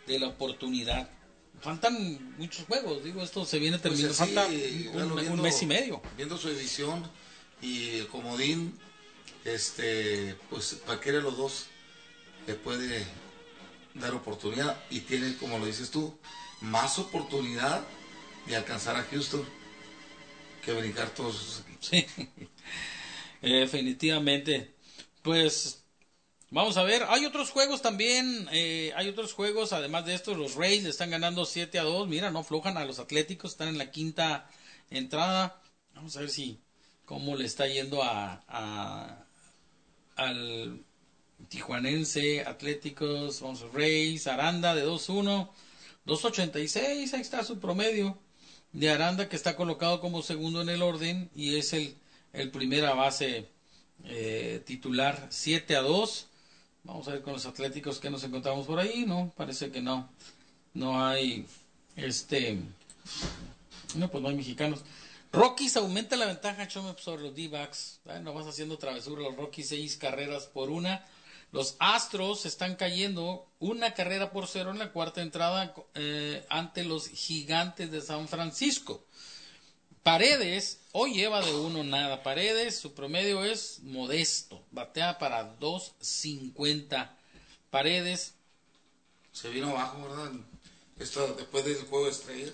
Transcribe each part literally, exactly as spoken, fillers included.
de la oportunidad. Faltan muchos juegos, digo, esto se viene terminando, Pues así, falta un, bueno, un viendo, mes y medio. Viendo su división y el comodín, este, pues cualquiera de los dos le puede dar oportunidad y tiene, como lo dices tú, más oportunidad de alcanzar a Houston que brincar todos sus equipos. Sí, eh, definitivamente. Pues vamos a ver, hay otros juegos también, eh, hay otros juegos, además de estos, los Rays le están ganando siete a dos, mira, no aflojan a los Atléticos, están en la quinta entrada. Vamos a ver si, cómo le está yendo a, a al Tijuanense, Atléticos, vamos a Rays, Aranda de dos uno, dos ochenta y seis, ahí está su promedio de Aranda, que está colocado como segundo en el orden y es el, el primera base eh, titular, siete a dos. Vamos a ver con los Atléticos que nos encontramos por ahí, ¿no? Parece que no, no hay, este, no, pues no hay mexicanos. Rockies aumenta la ventaja, Chome, sobre los D-backs. No vas haciendo travesura los Rockies, seis carreras por una. Los Astros están cayendo una carrera por cero en la cuarta entrada eh, ante los Gigantes de San Francisco. Paredes, hoy lleva de uno nada. Paredes, su promedio es modesto. Batea para dos cincuenta. Paredes. Se vino abajo, ¿verdad? Esto después del juego de estrellas.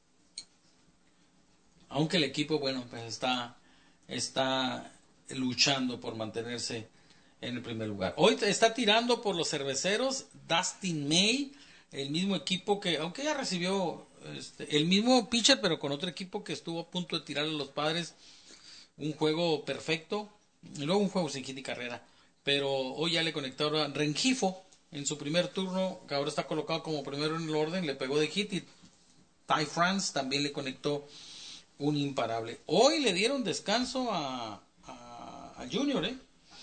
Aunque el equipo, bueno, pues está, está luchando por mantenerse en el primer lugar. Hoy está tirando por los cerveceros Dustin May, el mismo equipo que, aunque ya recibió este, el mismo pitcher, pero con otro equipo que estuvo a punto de tirarle a los Padres un juego perfecto, y luego un juego sin hit y carrera. Pero hoy ya le conectaron a Rengifo en su primer turno, que ahora está colocado como primero en el orden, le pegó de hit, y Ty France también le conectó un imparable. Hoy le dieron descanso a, a, a Junior, ¿eh?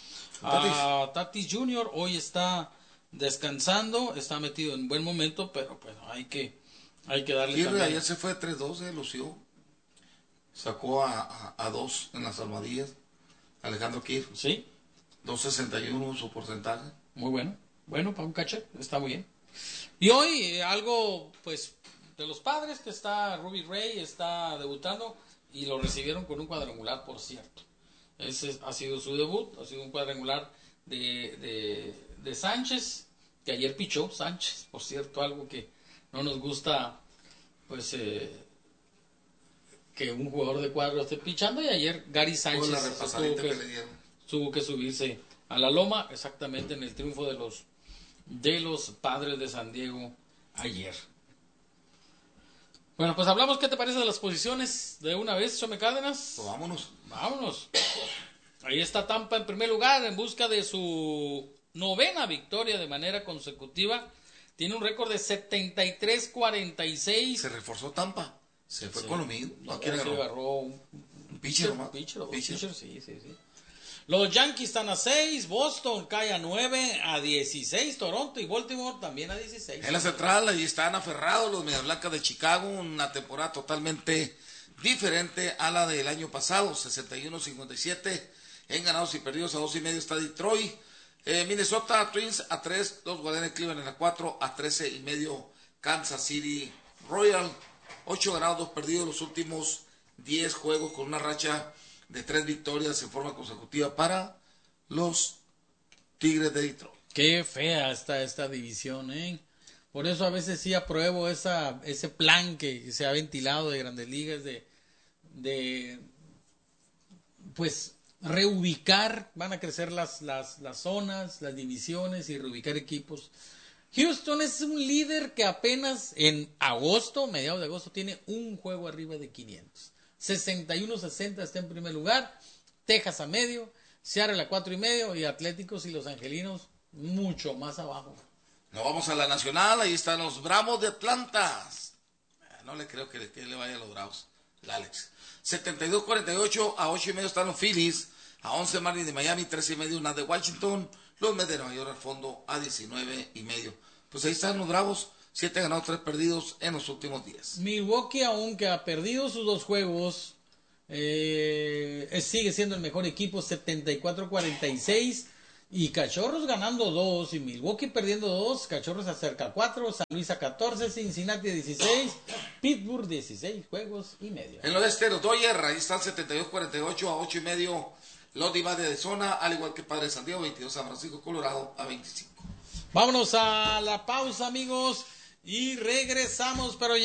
A Tatis Junior hoy está descansando, está metido en buen momento, pero pues hay que hay que darle Kirby también. ayer se fue de tres dos, eh, lució. Sacó a, a, a dos en las almohadillas. Alejandro Kirby. Sí. dos sesenta y uno su porcentaje. Muy bueno. Bueno, para un catcher está muy bien. Y hoy eh, algo pues de los Padres, que está Ruby Ray, está debutando y lo recibieron con un cuadrangular, por cierto. Ese ha sido su debut, ha sido un cuadrangular de, de, de Sánchez, que ayer pichó Sánchez, por cierto, algo que no nos gusta, pues, eh, que un jugador de cuadro esté pichando, y ayer Gary Sánchez la tuvo que, que le dieron. tuvo que subirse a la loma, exactamente en el triunfo de los, de los Padres de San Diego ayer. Bueno, pues hablamos, ¿qué te parece de las posiciones de una vez, Chome Cárdenas? Pues vámonos. Vámonos. Ahí está Tampa en primer lugar en busca de su novena victoria de manera consecutiva. Tiene un récord de setenta y tres cuarenta y seis. Se reforzó Tampa. Se fue Sí. con lo mismo. No, No, quiere se agarró. agarró un Un pitcher nomás. pitcher, o dos Pitcher. pitchers, sí, sí, sí. Los Yankees están a seis, Boston cae a nueve, a dieciséis, Toronto y Baltimore también a dieciséis. En la central, ahí están aferrados los Medias Blancas de Chicago, una temporada totalmente diferente a la del año pasado, sesenta y uno cincuenta y siete, en ganados y perdidos a dos y medio está Detroit, eh, Minnesota Twins a tres, los Guardianes de Cleveland en la cuatro, a trece y medio Kansas City Royal, ocho ganados, dos perdidos los últimos diez juegos con una racha de tres victorias en forma consecutiva para los Tigres de Detroit. Qué fea está esta división, ¿eh? Por eso a veces sí apruebo esa, ese plan que se ha ventilado de Grandes Ligas de, de pues reubicar, van a crecer las, las, las zonas, las divisiones y reubicar equipos. Houston es un líder que apenas en agosto, mediados de agosto, tiene un juego arriba de quinientos. sesenta y uno sesenta está en primer lugar, Texas a medio, Seattle a cuatro y medio y Atléticos y Los Angelinos mucho más abajo. Nos vamos a la Nacional, ahí están los Bravos de Atlanta. No le creo que le, que le vaya a los Bravos, el Alex. setenta y dos cuarenta y ocho, a ocho y medio están los Phillies, a once Marlins de Miami, trece y medio una de Washington, los Mets de Nueva York al fondo a diecinueve y medio. Pues ahí están los Bravos, siete ganados, tres perdidos en los últimos días. Milwaukee, aunque ha perdido sus dos juegos, eh, sigue siendo el mejor equipo, setenta y cuatro cuarenta y seis. Y Cachorros ganando dos y Milwaukee perdiendo dos. Cachorros se acerca a cuatro, San Luis a catorce, Cincinnati a dieciséis, Pittsburgh dieciséis juegos y medio. En lo de este, los Dodgers, ahí están setenta y dos cuarenta y ocho a ocho y medio. Los Dimas de Arizona, al igual que Padre San Diego, veintidós, San Francisco, Colorado a veinticinco. Vámonos a la pausa, amigos, y regresamos, pero ya